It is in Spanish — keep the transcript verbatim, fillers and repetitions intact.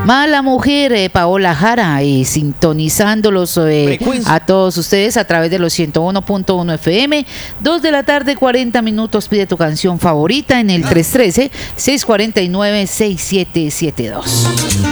Mala Mujer, eh, Paola Jara, y sintonizándolos eh, a todos ustedes a través de los ciento uno punto uno F M. Dos de la tarde, cuarenta minutos. Pide tu canción favorita en el tres uno tres, seis cuatro nueve, seis siete siete dos.